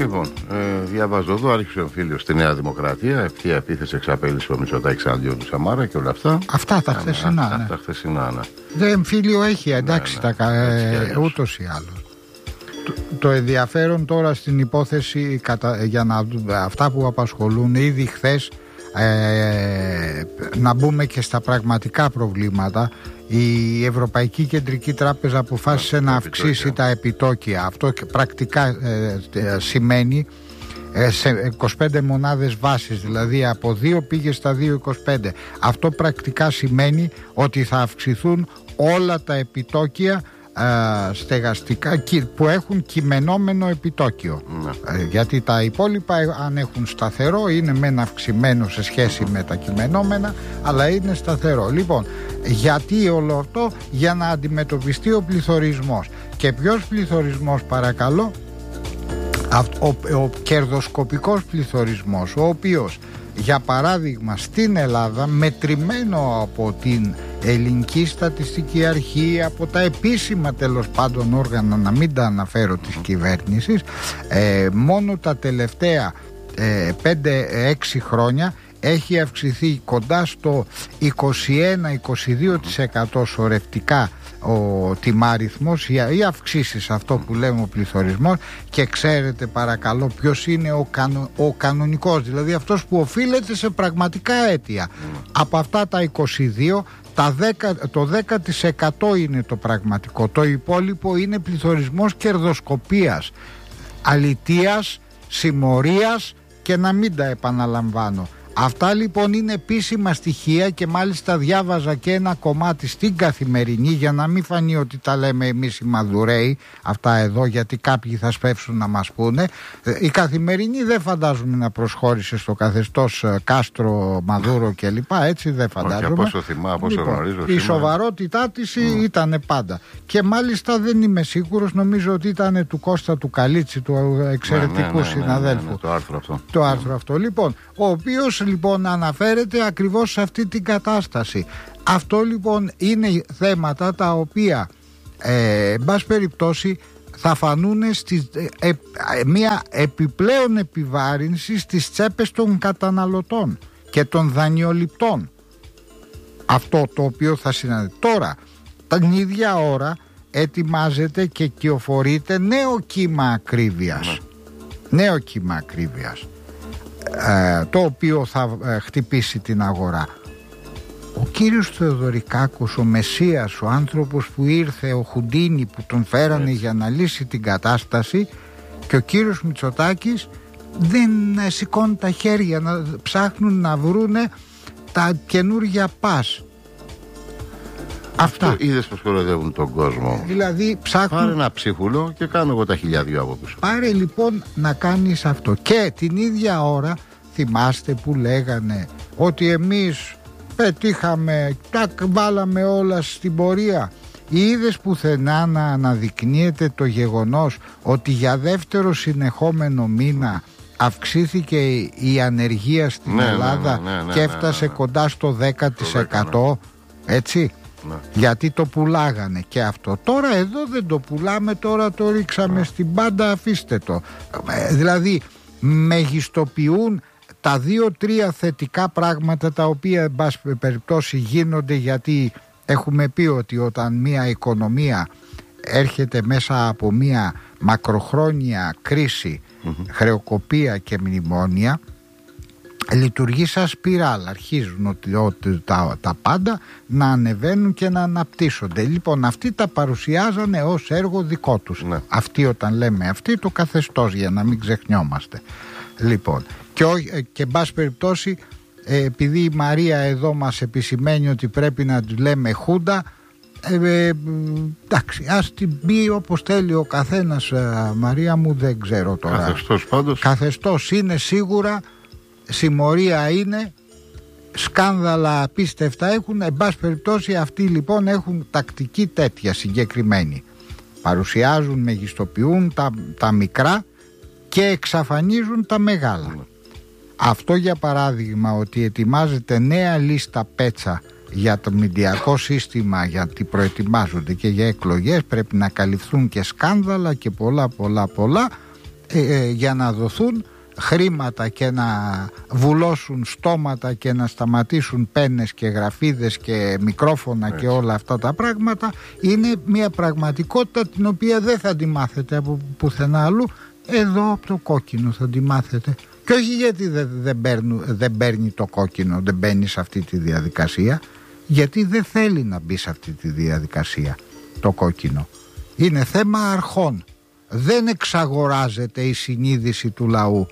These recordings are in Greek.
Λοιπόν, διαβάζω εδώ, άρχισε ο φίλος στη Νέα Δημοκρατία, ευθεία επίθεση, εξαπέλυσε ο Μητσοτάκης αντίον του Σαμάρα και όλα αυτά. Αυτά τα χθεσινά. Αυτά τα χθεσινά, ναι. Δεν εμφύλιο έχει, εντάξει, ούτως ή άλλως. Το ενδιαφέρον τώρα στην υπόθεση, για να αυτά που απασχολούν ήδη χθες, να μπούμε και στα πραγματικά προβλήματα. Η Ευρωπαϊκή Κεντρική Τράπεζα αποφάσισε να αυξήσει τα επιτόκια. Αυτό πρακτικά σημαίνει σε 25 μονάδες βάσης, δηλαδή από 2 πήγε στα 2,25. Αυτό πρακτικά σημαίνει ότι θα αυξηθούν όλα τα επιτόκια στεγαστικά που έχουν κειμενόμενο επιτόκιο, γιατί τα υπόλοιπα, αν έχουν σταθερό, είναι μεν αυξημένο σε σχέση με τα κειμενόμενα, αλλά είναι σταθερό. Λοιπόν, γιατί όλο αυτό? Για να αντιμετωπιστεί ο πληθωρισμός. Και ποιος πληθωρισμός, παρακαλώ? Ο κερδοσκοπικός πληθωρισμός, ο οποίος, για παράδειγμα, στην Ελλάδα, μετρημένο από την Ελληνική Στατιστική Αρχή, από τα επίσημα τέλος πάντων όργανα, να μην τα αναφέρω, της κυβέρνησης, μόνο τα τελευταία 5-6 χρόνια έχει αυξηθεί κοντά στο 21-22% σωρευτικά ο τιμάριθμος, οι αυξήσεις, αυτό που λέμε ο πληθωρισμός. Και ξέρετε, παρακαλώ, ποιος είναι ο κανονικός, δηλαδή αυτός που οφείλεται σε πραγματικά αίτια? Από αυτά τα 22, το 10% είναι το πραγματικό. Το υπόλοιπο είναι πληθωρισμός κερδοσκοπίας, αλητείας, συμμορίας, και να μην τα επαναλαμβάνω. Αυτά λοιπόν είναι επίσημα στοιχεία, και μάλιστα διάβαζα και ένα κομμάτι στην Καθημερινή, για να μην φανεί ότι τα λέμε εμείς οι μαδουραίοι αυτά εδώ, γιατί κάποιοι θα σπεύσουν να μας πούνε. Η Καθημερινή δεν φαντάζομαι να προσχώρησε στο καθεστώς Κάστρο, Μαδούρο κλπ. Έτσι δεν φαντάζομαι. Από όσο θυμάμαι, από όσο γνωρίζω. Η σοβαρότητά της ήταν πάντα. Και μάλιστα δεν είμαι σίγουρος, νομίζω ότι ήταν του Κώστα του Καλίτσι, του εξαιρετικού συναδέλφου. Το άρθρο αυτό. Λοιπόν, ο οποίος λοιπόν αναφέρεται ακριβώς σε αυτή την κατάσταση. Αυτό λοιπόν είναι θέματα τα οποία εν πάση περιπτώσει θα φανούν μια επιπλέον επιβάρυνση στις τσέπες των καταναλωτών και των δανειοληπτών. Αυτό το οποίο θα συναντήσει. Τώρα, την ίδια ώρα ετοιμάζεται και κυοφορείται νέο κύμα ακρίβειας. Νέο κύμα ακρίβειας, το οποίο θα χτυπήσει την αγορά. Ο κύριος Θεοδωρικάκος, ο Μεσσίας, ο άνθρωπος που ήρθε, ο Χουντίνι που τον φέρανε για να λύσει την κατάσταση, και ο κύριος Μητσοτάκης δεν σηκώνουν τα χέρια, να ψάχνουν να βρούνε τα καινούργια πας. Αυτά. Είδες πως κοροϊδεύουν τον κόσμο. Δηλαδή ψάχνουν. Πάρε ένα ψίχουλο και κάνω εγώ τα 1.000 από πίσω. Πάρε λοιπόν να κάνεις αυτό. Και την ίδια ώρα, θυμάστε που λέγανε ότι εμείς πετύχαμε, τα βάλαμε όλα στην πορεία? Είδες πουθενά να αναδεικνύεται το γεγονός ότι για δεύτερο συνεχόμενο μήνα αυξήθηκε η ανεργία στην Ελλάδα και έφτασε κοντά στο 10%? Έτσι. Γιατί το πουλάγανε και αυτό. Τώρα εδώ δεν το πουλάμε, τώρα το ρίξαμε στην πάντα, αφήστε το. Δηλαδή μεγιστοποιούν τα 2-3 θετικά πράγματα τα οποία εν πάση περιπτώσει γίνονται, γιατί έχουμε πει ότι όταν μια οικονομία έρχεται μέσα από μια μακροχρόνια κρίση, χρεοκοπία και μνημόνια, λειτουργεί σαν σπιράλ. Αρχίζουν ότι τα πάντα να ανεβαίνουν και να αναπτύσσονται. Λοιπόν, αυτοί τα παρουσιάζανε ως έργο δικό τους. Αυτοί, όταν λέμε αυτοί, το καθεστώς, για να μην ξεχνιόμαστε. Λοιπόν, και εν πάση περιπτώσει, επειδή η Μαρία εδώ μας επισημαίνει ότι πρέπει να του λέμε Χούντα, εντάξει, ας την πει όπως θέλει ο καθένας, Μαρία μου, δεν ξέρω τώρα. Καθεστώς πάντως. Καθεστώς είναι σίγουρα, συμμορία είναι, σκάνδαλα απίστευτα έχουν. Εν πάση περιπτώσει, αυτοί λοιπόν έχουν τακτική τέτοια συγκεκριμένη. Παρουσιάζουν, μεγιστοποιούν τα μικρά και εξαφανίζουν τα μεγάλα. Αυτό, για παράδειγμα, ότι ετοιμάζεται νέα λίστα πέτσα για το μηντιακό σύστημα, γιατί προετοιμάζονται και για εκλογές, πρέπει να καλυφθούν και σκάνδαλα και πολλά. για να δοθούν χρήματα και να βουλώσουν στόματα και να σταματήσουν πένες και γραφίδες και μικρόφωνα και όλα αυτά τα πράγματα. Είναι μια πραγματικότητα την οποία δεν θα τη μάθετε από πουθενά αλλού. Εδώ από το κόκκινο θα τη μάθετε. Και όχι γιατί δεν παίρνει το κόκκινο, δεν μπαίνει σε αυτή τη διαδικασία, γιατί δεν θέλει να μπει σε αυτή τη διαδικασία το κόκκινο. Είναι θέμα αρχών. Δεν εξαγοράζεται η συνείδηση του λαού.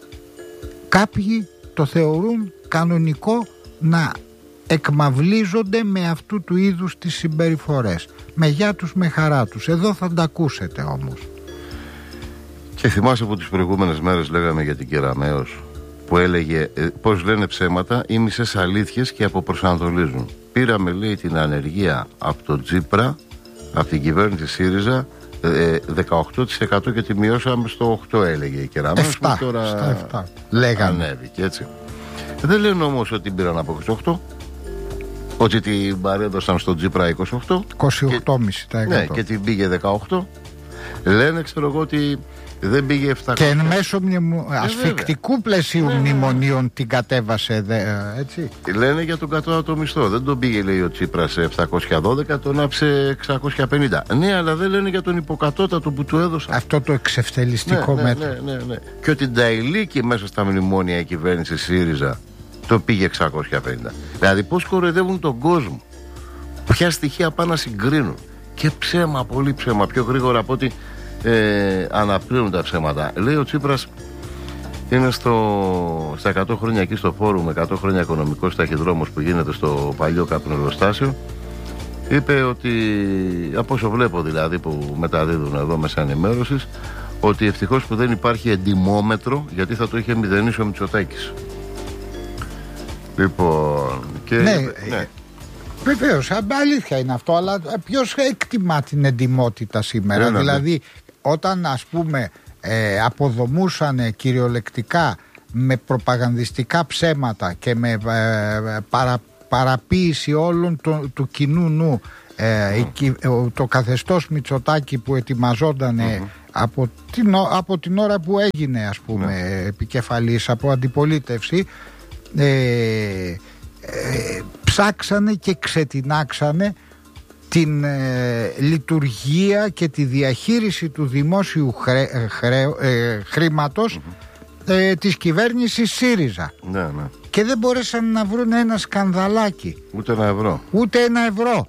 Κάποιοι το θεωρούν κανονικό να εκμαυλίζονται με αυτού του είδους τις συμπεριφορές. Με γεια τους, με χαρά τους. Εδώ θα τα ακούσετε όμως. Και θυμάσαι που τις προηγούμενες μέρες λέγαμε για την Κεραμέως, που έλεγε πως λένε ψέματα ή μισές αλήθειες και αποπροσανατολίζουν. Πήραμε, λέει, την ανεργία από τον Τσίπρα, από την κυβέρνηση ΣΥΡΙΖΑ, 18% και τη μειώσαμε στο 8%, έλεγε η Κεραμέως. 7 λέγανε. Ανέβηκε, έτσι. Δεν λένε όμως ότι την πήραν από 28%, ότι την παρέδωσαν στον Τσίπρα 28,5%. Ναι, και την πήγε 18%. Λένε, ξέρω εγώ, ότι δεν πήγε 700. Και εν μέσω ασφικτικού πλαισίου μνημονίων την κατέβασε, έτσι. Λένε για τον κατώτατο μισθό. Δεν τον πήγε, λέει, ο Τσίπρας σε 712, τον άφησε 650. Ναι, αλλά δεν λένε για τον υποκατώτατο που του έδωσαν. Αυτό το εξευτελιστικό μέτρο. Ναι. Και ότι τα ηλίκη μέσα στα μνημόνια η κυβέρνηση ΣΥΡΙΖΑ το πήγε 650. Δηλαδή πώς κοροϊδεύουν τον κόσμο. Ποια στοιχεία πάνε να συγκρίνουν. Και ψέμα, πολύ ψέμα. Πιο γρήγορα από ότι αναπλήρουν τα ψέματα. Λέει ο Τσίπρας, είναι στα 100 χρόνια εκεί στο φόρουμ 100 χρόνια οικονομικός ταχυδρόμος που γίνεται στο παλιό καπνεργοστάσιο. Είπε ότι, από όσο βλέπω δηλαδή που μεταδίδουν εδώ μέσα ενημέρωσης, ότι ευτυχώς που δεν υπάρχει εντιμόμετρο, γιατί θα το είχε μηδενίσει ο Μητσοτάκης. Λοιπόν, και ναι. Βεβαίως, αλήθεια είναι αυτό, αλλά ποιος εκτιμά την εντιμότητα σήμερα? Δηλαδή, όταν ας πούμε αποδομούσαν κυριολεκτικά με προπαγανδιστικά ψέματα και με παραποίηση όλων του κοινού νου, το καθεστώς Μητσοτάκη που ετοιμαζόταν από την ώρα που έγινε, ας πούμε, επικεφαλής από αντιπολίτευση, ψάξανε και ξετινάξανε την λειτουργία και τη διαχείριση του δημόσιου χρήματος της κυβέρνησης ΣΥΡΙΖΑ. Ναι. Και δεν μπορέσαν να βρουν ένα σκανδαλάκι. Ούτε ένα ευρώ.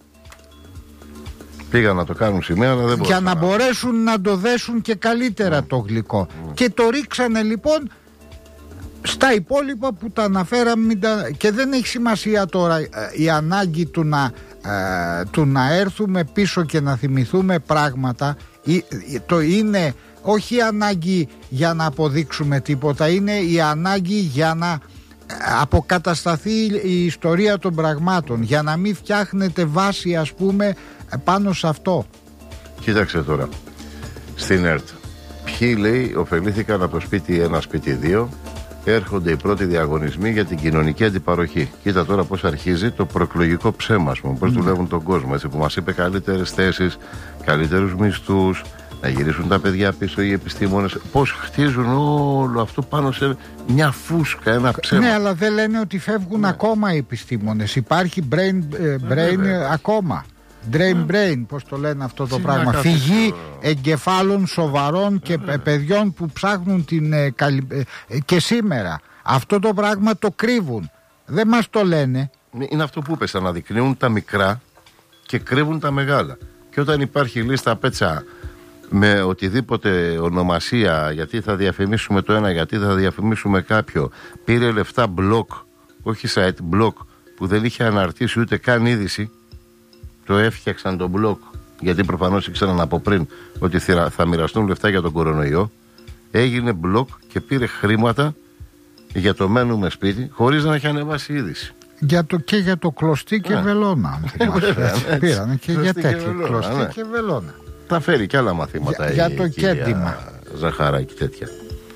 Πήγαν να το κάνουν σημαία, αλλά δεν για να μπορέσουν να το δέσουν και καλύτερα το γλυκό. Και το ρίξανε λοιπόν στα υπόλοιπα που τα αναφέραμε. Και δεν έχει σημασία τώρα η ανάγκη του να έρθουμε πίσω και να θυμηθούμε πράγματα. Το είναι όχι η ανάγκη για να αποδείξουμε τίποτα, είναι η ανάγκη για να αποκατασταθεί η ιστορία των πραγμάτων, για να μην φτιάχνετε βάση, ας πούμε, πάνω σε αυτό. Κοίταξε τώρα, στην ΕΡΤ ποιοι, λέει, ωφελήθηκαν από το σπίτι 1, σπίτι 2. Έρχονται οι πρώτοι διαγωνισμοί για την κοινωνική αντιπαροχή. Κοίτα τώρα πώς αρχίζει το προεκλογικό ψέμα, ας πούμε, πώς δουλεύουν τον κόσμο, έτσι, που μας είπε καλύτερες θέσεις, καλύτερους μισθούς, να γυρίσουν τα παιδιά πίσω οι επιστήμονες. Πώς χτίζουν όλο αυτό πάνω σε μια φούσκα, ένα ψέμα. Ναι, αλλά δεν λένε ότι φεύγουν ακόμα οι επιστήμονες. Υπάρχει brain ακόμα. Brain, πώς το λένε αυτό το πράγμα. Φυγή εγκεφάλων σοβαρών και παιδιών που ψάχνουν και σήμερα. Αυτό το πράγμα το κρύβουν. Δεν μας το λένε. Είναι αυτό που είπες, αναδεικνύουν τα μικρά και κρύβουν τα μεγάλα. Και όταν υπάρχει λίστα πέτσα με οτιδήποτε ονομασία, γιατί θα διαφημίσουμε το ένα, γιατί θα διαφημίσουμε κάποιο, πήρε λεφτά μπλοκ, όχι site, μπλοκ, που δεν είχε αναρτήσει ούτε καν είδηση, το έφτιαξαν το μπλοκ, γιατί προφανώς ήξεραν από πριν ότι θα μοιραστούν λεφτά για τον κορονοϊό. Έγινε μπλοκ και πήρε χρήματα για το μένουμε σπίτι, χωρίς να έχει ανεβάσει είδηση. Και για το κλωστή και βελόνα. Πήρανε και για τέτοιο κλωστή και βελόνα. Θα φέρει και άλλα μαθήματα για το κέντημα. Ζαχαράκι τέτοια.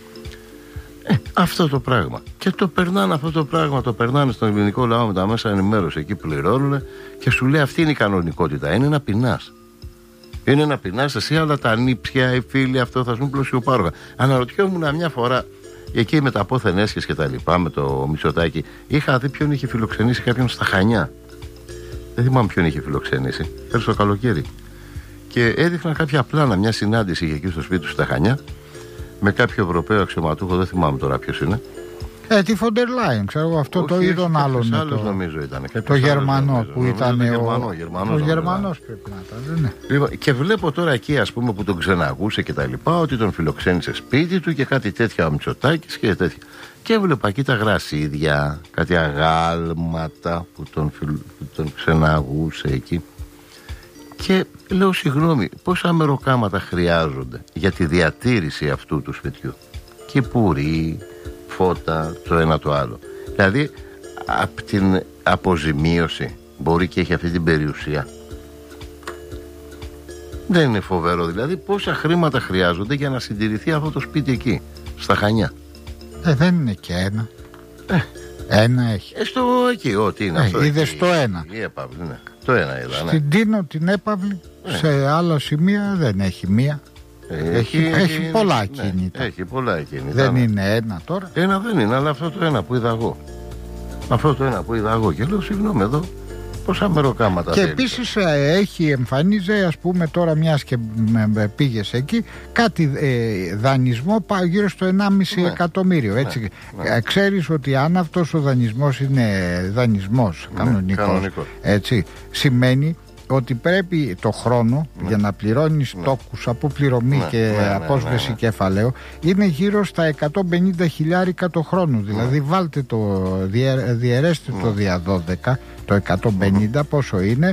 Αυτό το πράγμα. Και το περνάνε αυτό το πράγμα, το περνάνε στον ελληνικό λαό με τα μέσα ενημέρωση. Εκεί πληρώνουν και σου λέει αυτή είναι η κανονικότητα. Είναι να πεινάς. Είναι να πεινάς εσύ, αλλά τα νύψια, οι φίλοι, αυτό θα ζουν πλουσιοπάροχα. Αναρωτιόμουν μια φορά, εκεί με τα πόθεν έσχες και τα λοιπά, με το Μητσοτάκη, είχα δει ποιον είχε φιλοξενήσει κάποιον στα Χανιά. Δεν θυμάμαι ποιον είχε φιλοξενήσει. Πέρσι το καλοκαίρι. Και έδειχναν κάποια πλάνα, μια συνάντηση είχε εκεί στο σπίτι του στα Χανιά, με κάποιο Ευρωπαίο αξιωματούχο, δεν θυμάμαι τώρα ποιος είναι. Τη Φοντερ Λάιεν, ξέρω εγώ, αυτό. Όχι, το ή τον άλλον. Άλλος νομίζω ήταν. Το Γερμανό που ήταν. Ο Γερμανός πρέπει να ήταν. Ναι. Λοιπόν, και βλέπω τώρα εκεί, ας πούμε, που τον ξεναγούσε και τα λοιπά, ότι τον φιλοξένησε σπίτι του και κάτι τέτοια ο Μητσοτάκης και τέτοια. Και έβλεπα εκεί τα γρασίδια, κάτι αγάλματα που τον ξεναγούσε εκεί. Και λέω, συγγνώμη, πόσα μεροκάματα χρειάζονται για τη διατήρηση αυτού του σπιτιού? Κυπουρί, φώτα, το ένα το άλλο. Δηλαδή, από την αποζημίωση μπορεί και έχει αυτή την περιουσία. Δεν είναι φοβερό? Δηλαδή, πόσα χρήματα χρειάζονται για να συντηρηθεί αυτό το σπίτι εκεί, στα Χανιά? Δεν είναι και ένα. Ένα έχει. Στο εκεί, ό,τι είναι αυτό. Είδες το ένα. Η έπαυλη, ναι. Το ένα είδα, ναι. Στην Τίνο την έπαυλη, σε άλλα σημεία δεν έχει μία. Έχει πολλά ακίνητα. Έχει πολλά ακίνητα. Δεν είναι ένα τώρα. Ένα δεν είναι, αλλά αυτό το ένα που είδα εγώ. Αυτό το ένα που είδα εγώ. Και λέω, συγγνώμη, εδώ πόσα μεροκάματα. Και επίσης εμφανίζεται, ας πούμε, τώρα μιας και πήγες εκεί, κάτι δανεισμό γύρω στο 1,5 εκατομμύριο. Έτσι. Ξέρεις ότι αν αυτός ο δανεισμός είναι δανεισμός κανονικός, έτσι, σημαίνει ότι πρέπει το χρόνο για να πληρώνεις τόκους από πληρωμή και απόσβεση κεφαλαίου είναι γύρω στα 150 χιλιάρικα το χρόνο. Δηλαδή βάλτε διαιρέστε το δια 12, το 150 πόσο είναι?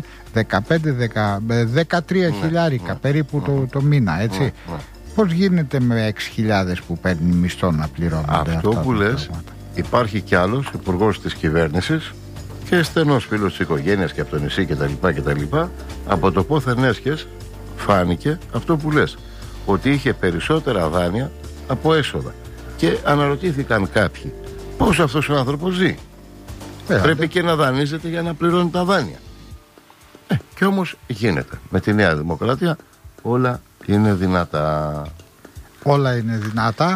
13 χιλιάρικα περίπου το μήνα, έτσι. Πώς γίνεται με 6.000 που παίρνει μισθό να πληρώνονται? Αυτό που λες, υπάρχει κι άλλος υπουργός της κυβέρνησης και στενός φίλος της οικογένειας και από το νησί κτλ. Από το πόθεν έσχες φάνηκε αυτό που λες, ότι είχε περισσότερα δάνεια από έσοδα. Και αναρωτήθηκαν κάποιοι, πώς αυτός ο άνθρωπος ζει? Πρέπει και να δανείζεται για να πληρώνει τα δάνεια. Και όμως γίνεται. Με τη Νέα Δημοκρατία όλα είναι δυνατά. Όλα είναι δυνατά.